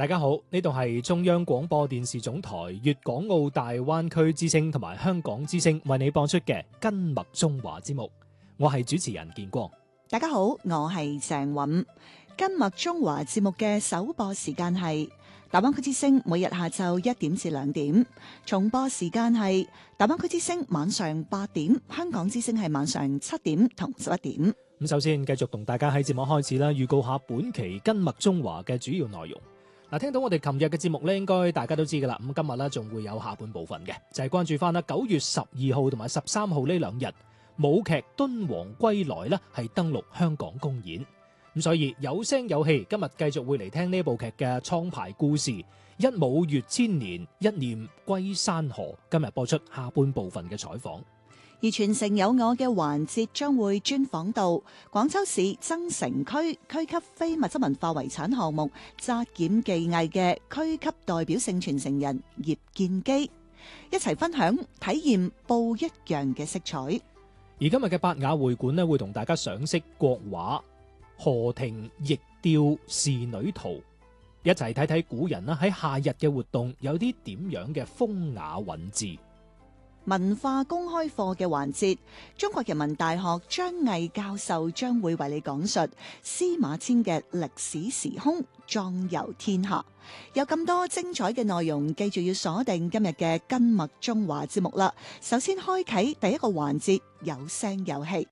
大家好，呢度係中央廣播電視總台粵港澳大灣區之聲同埋香港之聲為你播出嘅根脈中華節目，我係主持人建光。 大家好，我係鄭韻。根脈中華節目嘅首播時間係大灣區之聲每日下晝1點至2點，重播時間係大灣區之聲晚上8點，香港之聲係晚上7點同11點。 咁首先繼續同大家喺節目開始啦，預告下本期根脈中華嘅主要內容。嗱，聽到我哋琴日嘅節目咧，應該大家都知噶啦。咁今日咧仲會有下半部分嘅，就係關注翻啦9月12號同埋13號呢2日，舞劇《敦煌歸來》咧係登陸香港公演。咁所以有聲有氣，今日繼續會嚟聽呢部劇嘅創排故事，一舞越千年，一念歸山河。今日播出下半部分嘅採訪。 而全城有我嘅環節將會專訪到廣州市增城區區級非物質文化遺產項目紮染技藝嘅區級代表性傳承人葉建基，一齊分享體驗不一樣嘅色彩。而今日嘅百雅會館呢，會同大家賞識國畫荷亭玉雕仕女圖，一齊睇睇古人啦喺夏日嘅活動有啲點樣嘅風雅韻致。 文化公開課嘅環節，中國人民大學張毅教授將會為你講述司馬遷嘅歷史時空壯遊天下。有咁多精彩嘅內容，記住要鎖定今日嘅根脈中華節目啦。首先開啟第一個環節，有聲有氣。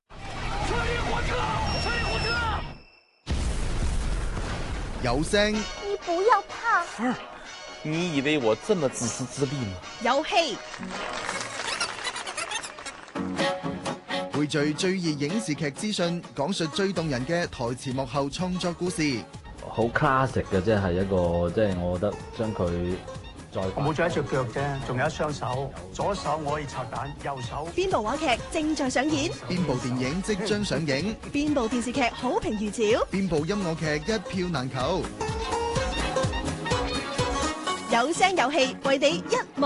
有聲， 你不要怕。 你以為我這麼自私自利嗎？ 有氣。 匯聚最熱影視劇資訊，講述最動人嘅台前幕後創作故事。 好 classic 嘅，即係一個，即係我覺得將佢再我冇咗一隻腳啫，仲有一雙手，左手我可以拆彈，右手。 邊部話劇正在上演？ 邊部電影即將上映？ 邊部電視劇好評如潮？ 邊部音樂劇一票難求？ 有聲有氣，為你一